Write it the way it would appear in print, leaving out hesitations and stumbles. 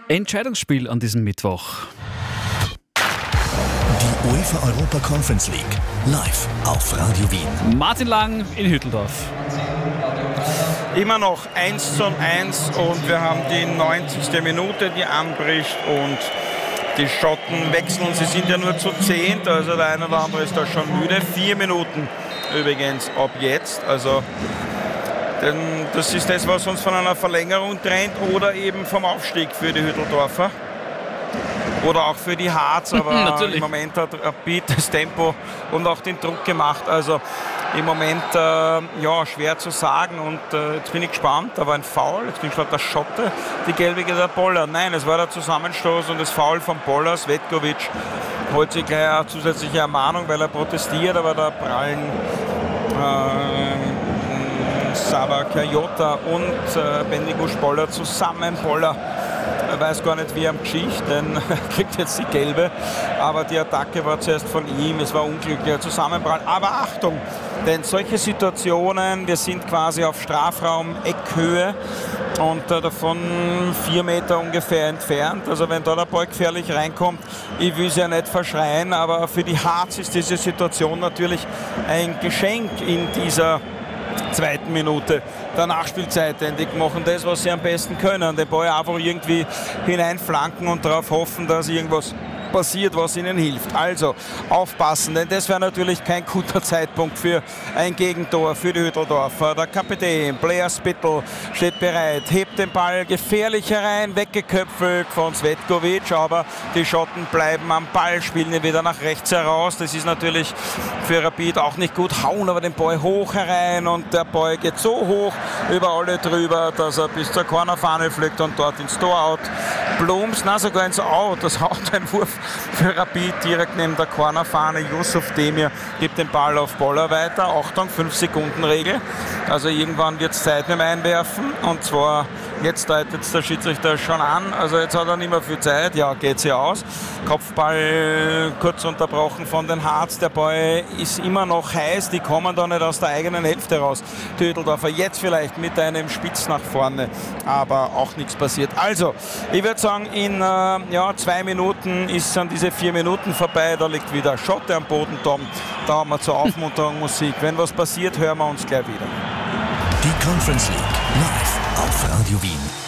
Entscheidungsspiel an diesem Mittwoch. Die UEFA Europa Conference League live auf Radio Wien. Martin Lang in Hütteldorf. Immer noch 1:1 und wir haben die 90. Minute, die anbricht und die Schotten wechseln. Sie sind ja nur zu 10, also der eine oder andere ist da schon müde. 4 Minuten übrigens ab jetzt. Also denn das ist das, was uns von einer Verlängerung trennt oder eben vom Aufstieg für die Hütteldorfer. Oder auch für die Harz, aber im Moment hat Rapid das Tempo und auch den Druck gemacht. Also im Moment ja, schwer zu sagen und jetzt bin ich gespannt. Da war ein Foul, jetzt bin ich gespannt, der Schotte, die gelbige der Boller. Nein, es war der Zusammenstoß und das Foul von Boller. Svetkovic holt sich gleich eine zusätzliche Ermahnung, weil er protestiert, aber da prallen Sava Kajota und Bendigo Boller zusammen. Boller weiß gar nicht, wie er am Geschicht, denn er kriegt jetzt die gelbe. Aber die Attacke war zuerst von ihm, es war unglücklicher Zusammenprall. Aber Achtung, denn solche Situationen, wir sind quasi auf Strafraum-Eckhöhe und davon 4 Meter ungefähr entfernt. Also wenn da der Ball gefährlich reinkommt, ich will es ja nicht verschreien, aber für die Harz ist diese Situation natürlich ein Geschenk in dieser zweiten Minute der Nachspielzeit, denn die machen das, was sie am besten können, den Ball einfach irgendwie hineinflanken und darauf hoffen, dass irgendwas passiert, was ihnen hilft. Also aufpassen, denn das wäre natürlich kein guter Zeitpunkt für ein Gegentor für die Hütteldorfer. Der Kapitän Blair Spittel steht bereit, hebt den Ball gefährlich herein, weggeköpfelt von Svetkovic, aber die Schotten bleiben am Ball, spielen ihn wieder nach rechts heraus. Das ist natürlich für Rapid auch nicht gut, hauen aber den Ball hoch herein und der Ball geht so hoch über alle drüber, dass er bis zur Cornerfahne fliegt und dort ins Tor out. Blums, na sogar ins Out, das haut ein Wurf für Rapid direkt neben der Cornerfahne. Yusuf Demir gibt den Ball auf Boller weiter. Achtung, 5-Sekunden-Regel. Also irgendwann wird es Zeit mit dem Einwerfen. Und zwar, jetzt deutet der Schiedsrichter schon an. Also jetzt hat er nicht mehr viel Zeit. Ja, geht sie aus. Kopfball kurz unterbrochen von den Harz. Der Ball ist immer noch heiß. Die kommen da nicht aus der eigenen Hälfte raus. Die Hütteldorfer jetzt vielleicht mit einem Spitz nach vorne. Aber auch nichts passiert. Also, ich würde sagen, in 2 Minuten sind diese 4 Minuten vorbei. Da liegt wieder Schotte am Boden, Tom. Da haben wir zur Aufmunterung Musik. Wenn was passiert, hören wir uns gleich wieder. Die Conference League live auf Radio Wien.